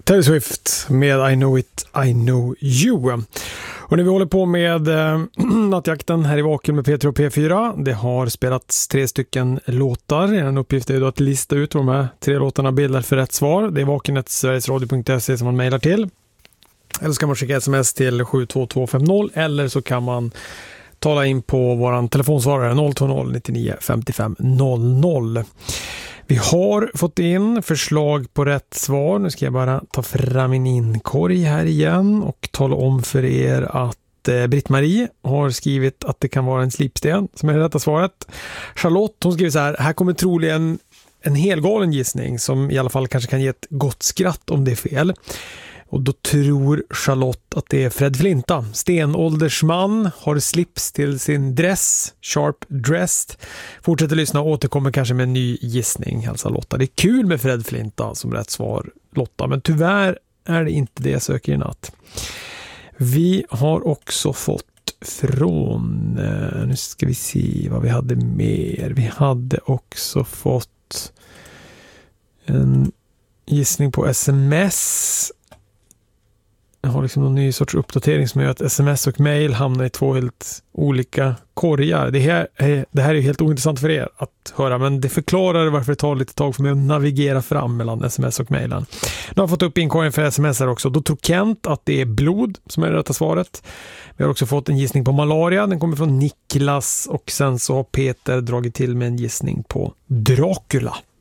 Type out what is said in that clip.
Taylor Swift med I Know It, I Know You. Och när vi håller på med nattjakten här i Vaken med P3 och P4, det har spelats 3 stycken låtar. En uppgift är då att lista ut vad de här 3 låtarna bildar för rätt svar. Det är vaken@sverigesradio.se som man mejlar till. Eller så kan man skicka sms till 72250 eller så kan man tala in på våran telefonsvarare 020 99 55 00. Vi har fått in förslag på rätt svar. Nu ska jag bara ta fram min inkorg här igen och tala om för er att Britt-Marie har skrivit att det kan vara en slipsten som är det rätta svaret. Charlotte, hon skriver så här: kommer troligen en helgalen gissning som i alla fall kanske kan ge ett gott skratt om det är fel. Och då tror Charlotte att det är Fred Flinta. Stenåldersman, har slips till sin dress, sharp dressed. Fortsätter lyssna och återkommer kanske med en ny gissning, hälsar Lotta. Det är kul med Fred Flinta som rätt svar, Lotta, men tyvärr är det inte det jag söker i natt. Vi har också fått från, nu ska vi se vad vi hade mer. Vi hade också fått en gissning på sms. Jag har liksom någon ny sorts uppdatering som gör att sms och mail hamnar i 2 helt olika korgar. Det här är helt ointressant för er att höra, men det förklarar varför det tar lite tag för mig att navigera fram mellan sms och mailen. Nu har jag fått upp inkorgen för sms här också. Då tror Kent att det är blod som är det rätta svaret. Vi har också fått en gissning på malaria. Den kommer från Niklas och sen så har Peter dragit till med en gissning på Dracula.